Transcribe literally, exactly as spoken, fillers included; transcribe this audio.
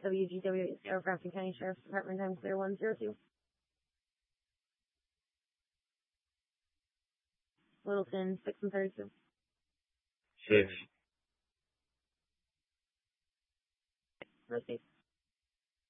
W G W, Seattle Grafton County Sheriff's Department, time clear one zero two. Littleton, six and thirty-two. Six.